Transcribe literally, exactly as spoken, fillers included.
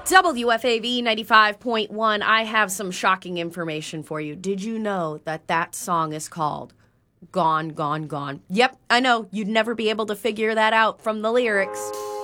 W F A V ninety-five point one, I have some shocking information for you. Did you know that that song is called Gone, Gone, Gone? Yep, I know. You'd never be able to figure that out from the lyrics.